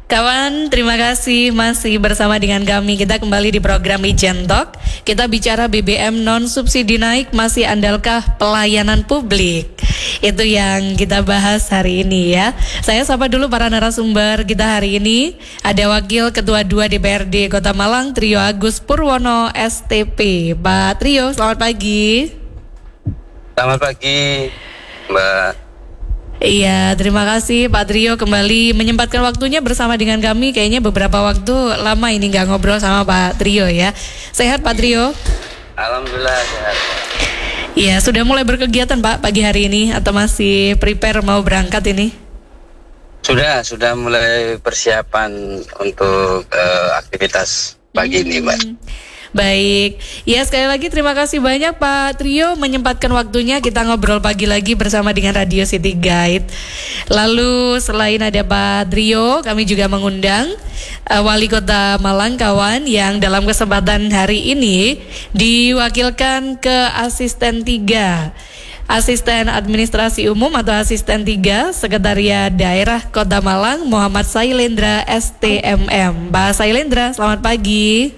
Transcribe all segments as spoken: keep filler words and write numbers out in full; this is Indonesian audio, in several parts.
Kawan, terima kasih masih bersama dengan kami. Kita kembali di program Ijen Talk. Kita bicara B B M non subsidi naik, masih andalkah pelayanan publik? Itu yang kita bahas hari ini ya. Saya sapa dulu para narasumber kita hari ini. Ada Wakil Ketua dua D P R D Kota Malang, Trio Agus Purwono S T P. Pak Trio, selamat pagi. Selamat pagi, Mbak. Iya, terima kasih Pak Trio kembali menyempatkan waktunya bersama dengan kami. Kayaknya beberapa waktu lama ini nggak ngobrol sama Pak Trio ya. Sehat Pak Trio? Alhamdulillah sehat. Iya, sudah mulai berkegiatan Pak pagi hari ini atau masih prepare mau berangkat ini? Sudah, sudah mulai persiapan untuk uh, aktivitas pagi hmm. ini, Mbak. Baik, ya sekali lagi terima kasih banyak Pak Trio menyempatkan waktunya kita ngobrol pagi lagi bersama dengan Radio City Guide. Lalu selain ada Pak Trio, kami juga mengundang uh, Wali Kota Malang kawan yang dalam kesempatan hari ini diwakilkan ke Asisten tiga. Asisten Administrasi Umum atau Asisten tiga Sekretariat Daerah Kota Malang Muhammad Sailendra S T M M. Pak Sailendra, selamat pagi.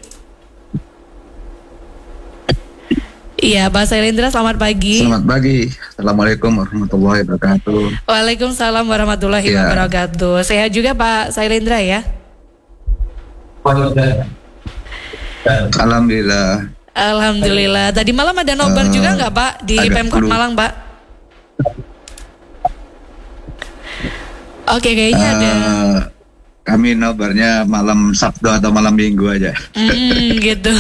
Iya, Pak Sailendra, selamat pagi. Selamat pagi. Assalamualaikum warahmatullahi wabarakatuh. Waalaikumsalam warahmatullahi ya. wabarakatuh. Sehat juga Pak Sailendra ya? Alhamdulillah. Alhamdulillah. Tadi malam ada nobar uh, juga nggak Pak di Pemkot Malang, Pak? Oke, kayaknya uh, ada. Kami nobarnya malam Sabtu atau malam Minggu aja. Mm, gitu.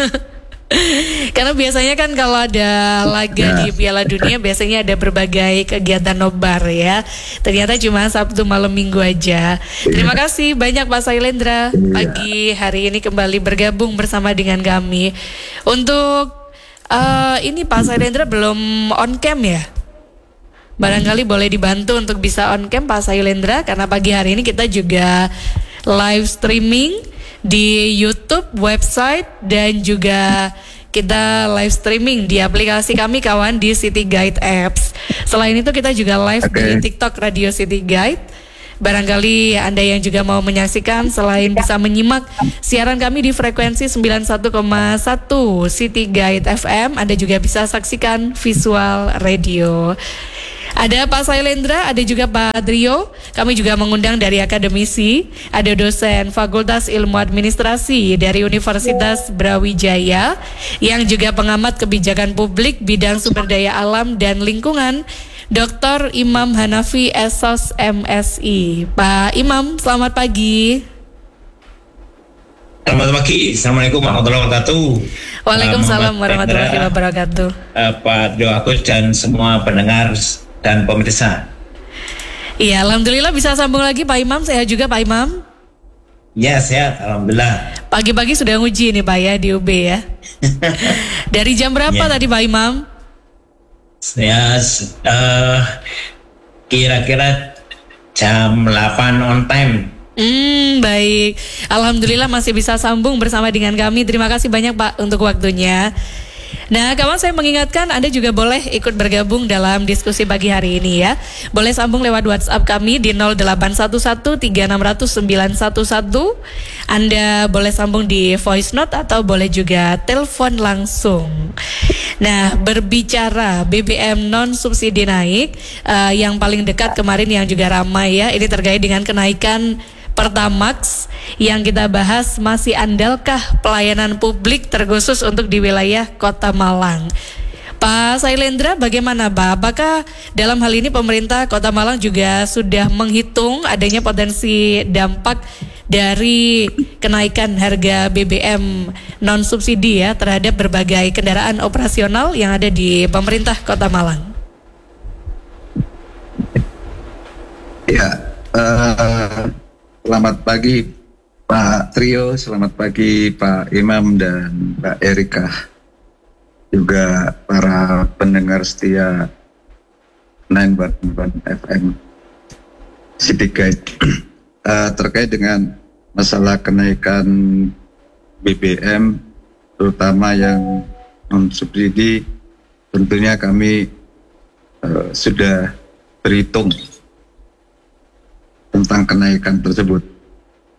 Karena biasanya kan kalau ada laga ya. di Piala Dunia biasanya ada berbagai kegiatan nobar ya. Ternyata cuma Sabtu malam Minggu aja. Ya. Terima kasih banyak Pak Sailendra ya. Pagi hari ini kembali bergabung bersama dengan kami. Untuk uh, ini Pak Sailendra belum on cam ya? Barangkali boleh dibantu untuk bisa on cam Pak Sailendra, karena pagi hari ini kita juga live streaming di YouTube, website, dan juga kita live streaming di aplikasi kami kawan di City Guide Apps. Selain itu kita juga live okay. di TikTok Radio City Guide. Barangkali Anda yang juga mau menyaksikan selain bisa menyimak siaran kami di frekuensi sembilan puluh satu koma satu City Guide F M, Anda juga bisa saksikan visual radio. Ada Pak Sailendra, ada juga Pak Trio. Kami juga mengundang dari akademisi, ada dosen Fakultas Ilmu Administrasi dari Universitas Brawijaya, yang juga pengamat kebijakan publik bidang sumber daya alam dan lingkungan, Doktor Imam Hanafi S O S M Si. Pak Imam, selamat pagi. Selamat pagi, Assalamualaikum warahmatullahi wabarakatuh. Waalaikumsalam warahmatullahi wabarakatuh. uh, Pak Trio Agus dan semua pendengar dan pemirsa. Iya, alhamdulillah bisa sambung lagi Pak Imam. Sehat juga Pak Imam? Ya, sehat, alhamdulillah. Pagi-pagi sudah nguji nih Pak ya di U B ya. Dari jam berapa ya. tadi Pak Imam? Saya uh, kira-kira jam delapan on time. Hmm, baik. Alhamdulillah masih bisa sambung bersama dengan kami. Terima kasih banyak Pak untuk waktunya. Nah, kawan, saya mengingatkan Anda juga boleh ikut bergabung dalam diskusi pagi hari ini ya. Boleh sambung lewat WhatsApp kami di nol delapan satu satu tiga enam nol nol sembilan satu satu. Anda boleh sambung di voice note atau boleh juga telepon langsung. Nah, berbicara B B M non subsidi naik, uh, yang paling dekat kemarin yang juga ramai ya, ini terkait dengan kenaikan Pertamax yang kita bahas, masih andalkah pelayanan publik terkhusus untuk di wilayah Kota Malang? Pak Sailendra, bagaimana Pak? Apakah dalam hal ini pemerintah Kota Malang juga sudah menghitung adanya potensi dampak dari kenaikan harga B B M non subsidi ya terhadap berbagai kendaraan operasional yang ada di pemerintah Kota Malang? Ya, uh... selamat pagi Pak Trio, selamat pagi Pak Imam dan Mbak Erika, juga para pendengar setia sembilan puluh delapan F M City Guide. uh, terkait dengan masalah kenaikan B B M terutama yang non subsidi, tentunya kami uh, sudah berhitung tentang kenaikan tersebut.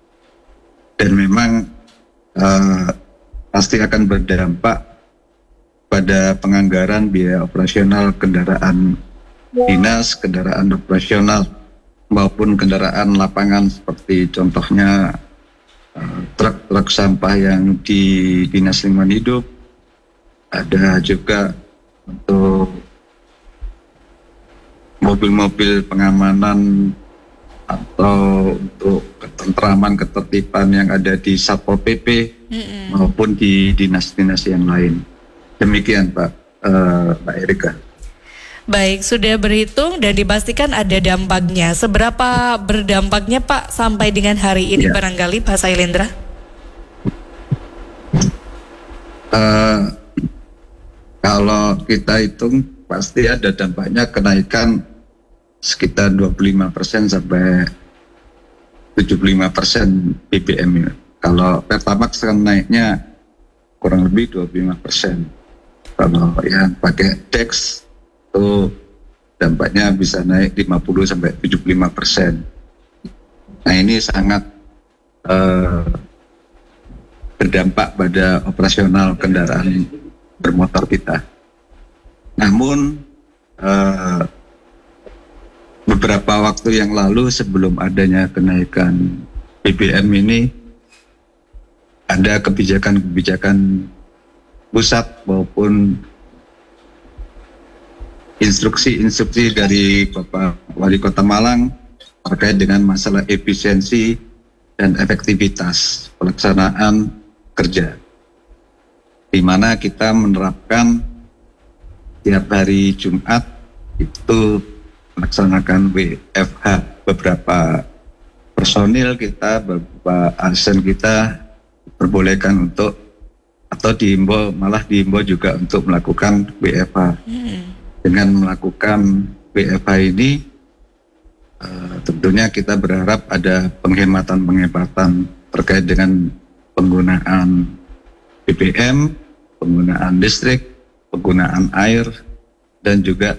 dan memang uh, pasti akan berdampak pada penganggaran biaya operasional kendaraan dinas, kendaraan operasional maupun kendaraan lapangan seperti contohnya uh, truk-truk sampah yang di Dinas Lingkungan Hidup, ada juga untuk mobil-mobil pengamanan atau untuk ketentraman ketertiban yang ada di Satpol P P mm-hmm. maupun di dinas-dinas yang lain. Demikian Pak, uh, Mbak Erika. Baik, sudah berhitung dan dipastikan ada dampaknya. Seberapa berdampaknya Pak sampai dengan hari ini ya. Barangkali Pak Sailendra? Uh, kalau kita hitung pasti ada dampaknya kenaikan sekitar dua puluh lima persen sampai tujuh puluh lima persen B B M. Kalau Pertamax kan naiknya kurang lebih dua puluh lima persen. Kalau yang pakai Dex itu dampaknya bisa naik lima puluh sampai tujuh puluh lima persen. Nah ini sangat uh, berdampak pada operasional kendaraan bermotor kita. Namun uh, beberapa waktu yang lalu sebelum adanya kenaikan B B M ini ada kebijakan-kebijakan pusat maupun instruksi-instruksi dari Bapak Wali Kota Malang terkait dengan masalah efisiensi dan efektivitas pelaksanaan kerja, di mana kita menerapkan tiap hari Jumat itu melaksanakan W F H. Beberapa personil kita, beberapa asn kita diperbolehkan untuk atau diimbau, malah diimbau juga untuk melakukan W F H. Hmm. Dengan melakukan W F H ini uh, tentunya kita berharap ada penghematan-penghematan terkait dengan penggunaan B B M, penggunaan listrik, penggunaan air, dan juga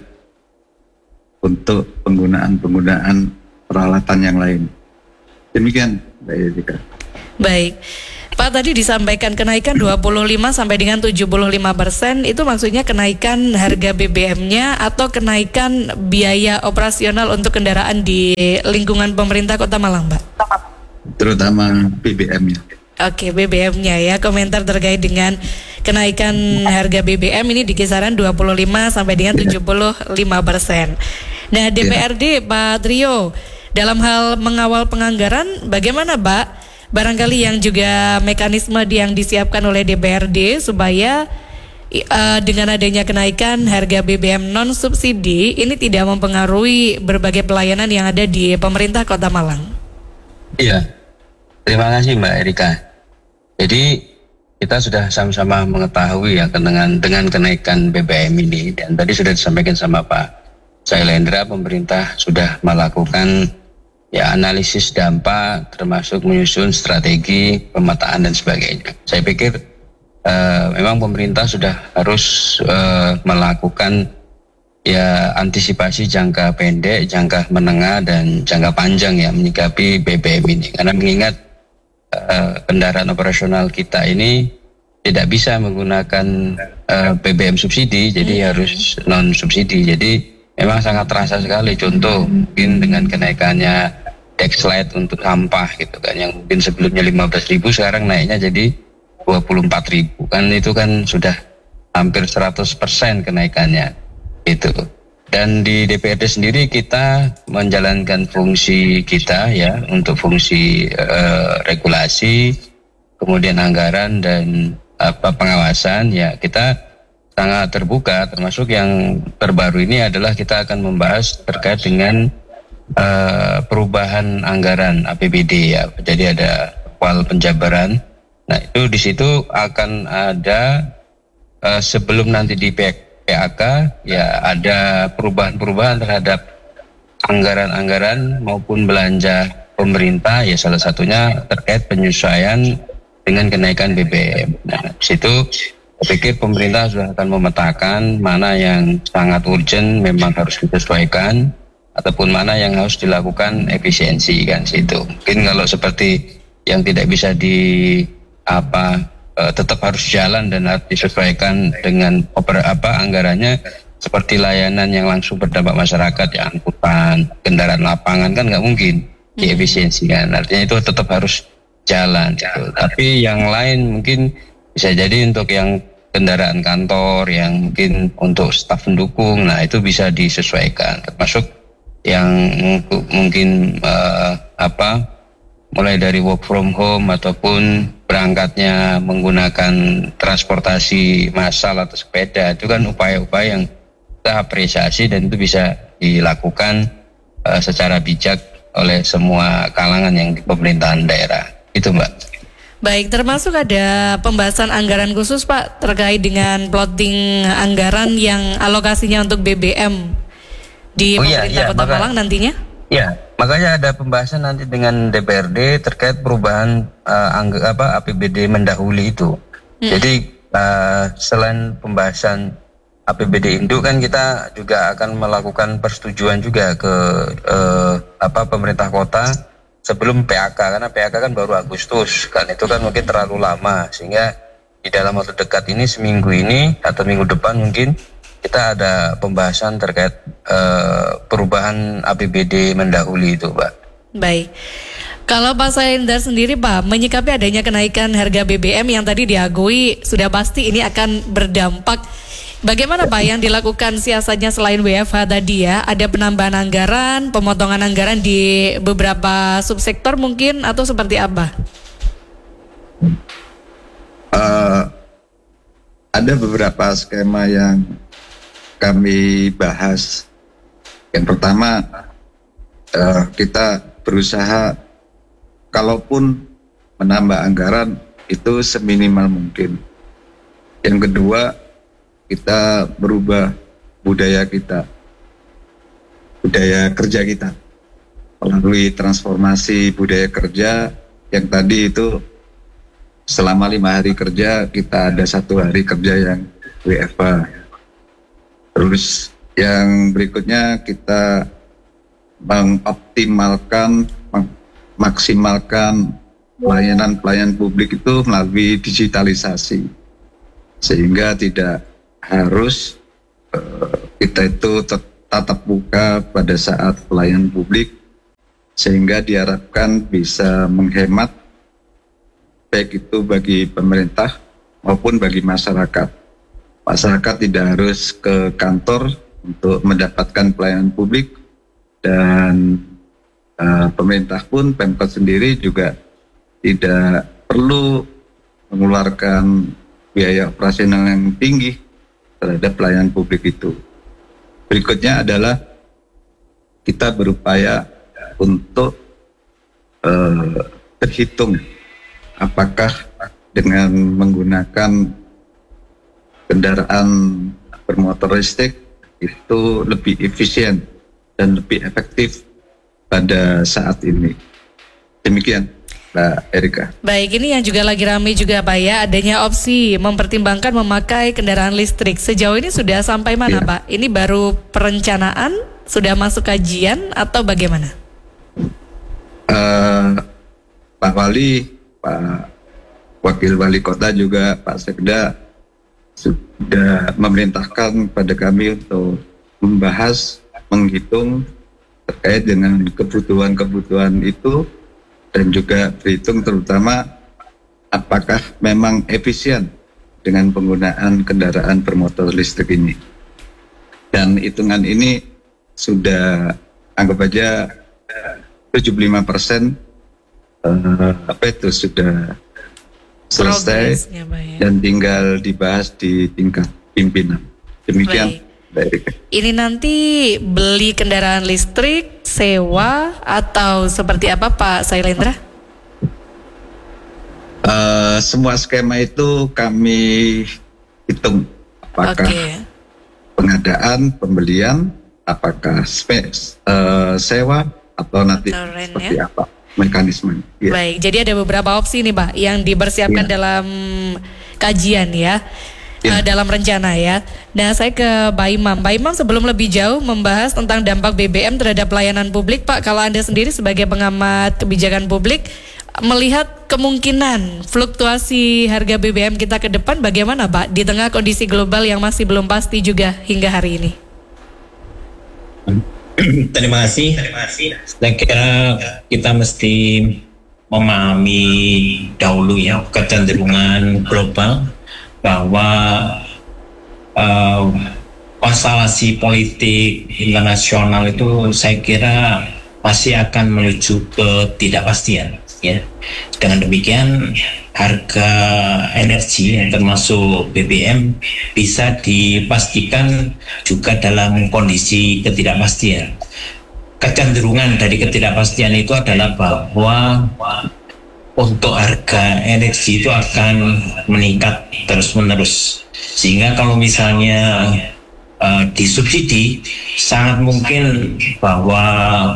untuk penggunaan-penggunaan peralatan yang lain. Demikian, Mbak Erika. Baik. Pak, tadi disampaikan kenaikan dua puluh lima sampai dengan tujuh puluh lima persen, itu maksudnya kenaikan harga B B M-nya atau kenaikan biaya operasional untuk kendaraan di lingkungan pemerintah Kota Malang, Pak? Terutama B B M-nya. Oke, B B M-nya ya. Komentar terkait dengan kenaikan harga B B M ini di kisaran dua puluh lima sampai dengan tujuh puluh lima persen. Nah, D P R D Pak Trio, dalam hal mengawal penganggaran bagaimana, Pak? Barangkali yang juga mekanisme yang disiapkan oleh D P R D supaya uh, dengan adanya kenaikan harga B B M non subsidi ini tidak mempengaruhi berbagai pelayanan yang ada di pemerintah Kota Malang. Iya, terima kasih Mbak Erika. Jadi kita sudah sama-sama mengetahui ya dengan dengan kenaikan B B M ini, dan tadi sudah disampaikan sama Pak Sailendra, pemerintah sudah melakukan ya analisis dampak, termasuk menyusun strategi pemetaan dan sebagainya. Saya pikir uh, memang pemerintah sudah harus uh, melakukan ya antisipasi jangka pendek, jangka menengah, dan jangka panjang ya menyikapi B B M ini. Karena mengingat uh, kendaraan operasional kita ini tidak bisa menggunakan uh, B B M subsidi, jadi harus non subsidi. Jadi memang sangat terasa sekali. Contoh mungkin dengan kenaikannya Dexlite untuk sampah gitu kan, yang mungkin sebelumnya lima belas ribu sekarang naiknya jadi dua puluh empat ribu, kan itu kan sudah hampir seratus persen kenaikannya itu. Dan di D P R D sendiri kita menjalankan fungsi kita ya untuk fungsi uh, regulasi, kemudian anggaran dan apa pengawasan ya, kita sangat terbuka, termasuk yang terbaru ini adalah kita akan membahas terkait dengan Uh, perubahan anggaran A P B D ya. Jadi ada soal penjabaran. Nah itu di situ akan ada uh, sebelum nanti di P A K ya ada perubahan-perubahan terhadap anggaran-anggaran maupun belanja pemerintah ya, salah satunya terkait penyesuaian dengan kenaikan B B M. Nah di situ saya pikir pemerintah sudah akan memetakan mana yang sangat urgent memang harus disesuaikan, ataupun mana yang harus dilakukan efisiensi kan situ. Mungkin kalau seperti yang tidak bisa di apa uh, tetap harus jalan dan harus disesuaikan dengan oper apa anggarannya, seperti layanan yang langsung berdampak masyarakat, ya angkutan, kendaraan lapangan kan nggak mungkin diefisiensikan. Artinya itu tetap harus jalan. Gitu. Tapi yang lain mungkin bisa jadi untuk yang kendaraan kantor, yang mungkin untuk staf pendukung, nah itu bisa disesuaikan. Termasuk yang mungkin uh, apa mulai dari work from home ataupun berangkatnya menggunakan transportasi massal atau sepeda, itu kan upaya-upaya yang kita apresiasi dan itu bisa dilakukan uh, secara bijak oleh semua kalangan yang di pemerintahan daerah. Itu Mbak. Baik, termasuk ada pembahasan anggaran khusus Pak terkait dengan plotting anggaran yang alokasinya untuk B B M di oh, pemerintah iya, iya, Kota maka, Malang nantinya? Ya, makanya ada pembahasan nanti dengan D P R D terkait perubahan uh, angg- apa A P B D mendahului itu. Hmm. Jadi uh, selain pembahasan A P B D induk kan kita juga akan melakukan persetujuan juga ke uh, apa pemerintah kota sebelum P A K, karena P A K kan baru Agustus kan, itu kan mungkin terlalu lama, sehingga di dalam waktu dekat ini seminggu ini atau minggu depan mungkin kita ada pembahasan terkait uh, perubahan A P B D mendahului itu, Pak. Baik. Kalau Pak Sailendra sendiri Pak, menyikapi adanya kenaikan harga B B M yang tadi diakui sudah pasti ini akan berdampak. Bagaimana Pak yang dilakukan siasatnya selain W F H tadi ya? Ada penambahan anggaran, pemotongan anggaran di beberapa subsektor mungkin atau seperti apa? Uh, ada beberapa skema yang kami bahas. Yang pertama, uh, kita berusaha kalaupun menambah anggaran itu seminimal mungkin. Yang kedua, kita berubah budaya kita, budaya kerja kita melalui transformasi budaya kerja yang tadi itu selama lima hari kerja kita ada satu hari kerja yang W F H. Terus yang berikutnya kita mengoptimalkan, maksimalkan pelayanan-pelayanan publik itu melalui digitalisasi, sehingga tidak harus uh, kita itu tatap muka pada saat pelayanan publik, sehingga diharapkan bisa menghemat baik itu bagi pemerintah maupun bagi masyarakat. Masyarakat tidak harus ke kantor untuk mendapatkan pelayanan publik, dan uh, pemerintah pun, Pemkot sendiri juga tidak perlu mengeluarkan biaya operasional yang tinggi terhadap pelayanan publik itu. Berikutnya adalah kita berupaya untuk uh, berhitung apakah dengan menggunakan kendaraan bermotor listrik itu lebih efisien dan lebih efektif pada saat ini. Demikian, Mbak Erika. Baik, ini yang juga lagi ramai juga Pak ya, adanya opsi mempertimbangkan memakai kendaraan listrik. Sejauh ini sudah sampai mana ya, Pak? Ini baru perencanaan, sudah masuk kajian atau bagaimana? Uh, Pak Wali, Pak Wakil Wali Kota juga Pak Sekda sudah memerintahkan pada kami untuk membahas, menghitung terkait dengan kebutuhan-kebutuhan itu, dan juga berhitung terutama apakah memang efisien dengan penggunaan kendaraan bermotor listrik ini. Dan hitungan ini sudah anggap aja tujuh puluh lima persen uh, apa itu sudah selesai ya, dan tinggal dibahas di tingkat pimpinan. Demikian. Baik. Ini nanti beli kendaraan listrik, sewa atau seperti apa Pak Sailendra? Uh, semua skema itu kami hitung apakah okay. pengadaan, pembelian, apakah space, uh, sewa atau nanti atau rent, seperti ya? Apa mekanisme. Ya. Baik, jadi ada beberapa opsi nih Pak yang dipersiapkan ya. dalam kajian ya. Ya. Uh, dalam rencana ya. Nah, saya ke Pak Imam. Pak Imam, sebelum lebih jauh membahas tentang dampak B B M terhadap pelayanan publik, Pak, kalau Anda sendiri sebagai pengamat kebijakan publik, melihat kemungkinan fluktuasi harga B B M kita ke depan bagaimana Pak di tengah kondisi global yang masih belum pasti juga hingga hari ini? Terima kasih. Saya kira kita mesti memahami dahulu ya kecenderungan global bahwa uh, konstelasi politik internasional itu saya kira masih akan menuju ketidakpastian ya. Dengan demikian harga energi yang termasuk B B M bisa dipastikan juga dalam kondisi ketidakpastian. Kecenderungan dari ketidakpastian itu adalah bahwa untuk harga energi itu akan meningkat terus-menerus. Sehingga kalau misalnya uh, disubsidi, sangat mungkin bahwa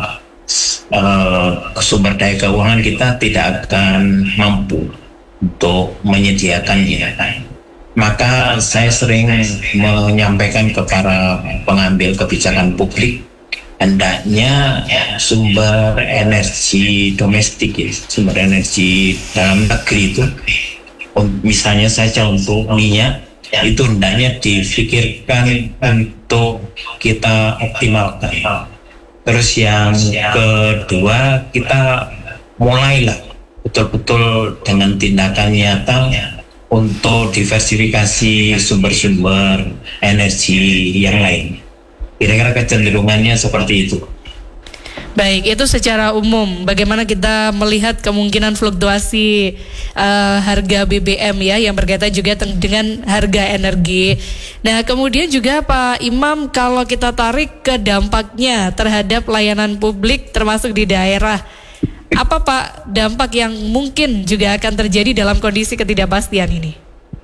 Uh, sumber daya keuangan kita tidak akan mampu untuk menyediakannya. Maka saya sering menyampaikan kepada pengambil kebijakan publik, hendaknya sumber energi domestik, ya, sumber energi dalam negeri itu, misalnya saja untuk minyak, itu hendaknya difikirkan untuk kita optimalkan. Terus yang kedua, kita mulailah betul-betul dengan tindakan nyata untuk diversifikasi sumber-sumber energi yang lain. Kira-kira kecenderungannya seperti itu. Baik, itu secara umum bagaimana kita melihat kemungkinan fluktuasi uh, harga B B M ya yang berkaitan juga dengan harga energi. Nah, kemudian juga Pak Imam, kalau kita tarik ke dampaknya terhadap layanan publik termasuk di daerah, apa Pak dampak yang mungkin juga akan terjadi dalam kondisi ketidakpastian ini?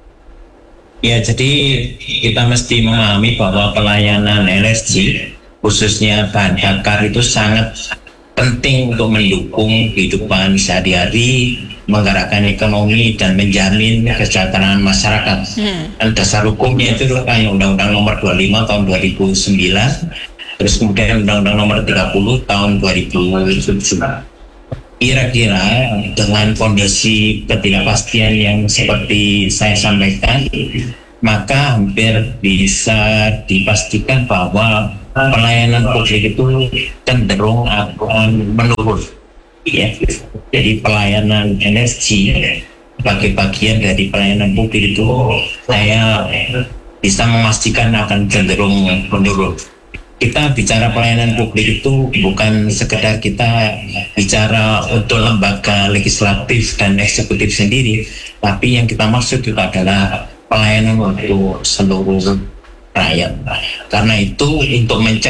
Ya, jadi kita mesti memahami bahwa pelayanan energi khususnya bahan bakar itu sangat penting untuk mendukung kehidupan sehari-hari, menggerakkan ekonomi dan menjamin kesejahteraan masyarakat. Hmm. Dan dasar hukumnya itu kan Undang-Undang Nomor dua puluh lima Tahun dua ribu sembilan, terus kemudian Undang-Undang Nomor tiga puluh Tahun dua ribu tujuh. Kira-kira dengan kondisi ketidakpastian yang seperti saya sampaikan, maka hampir bisa dipastikan bahwa pelayanan publik itu cenderung akan menurun, ya. Jadi pelayanan energi sebagai bagian dari pelayanan publik itu saya bisa memastikan akan cenderung menurun. Kita bicara pelayanan publik itu bukan sekedar kita bicara untuk lembaga legislatif dan eksekutif sendiri, tapi yang kita maksud itu adalah pelayanan untuk seluruh rakyat. Karena itu untuk mencegah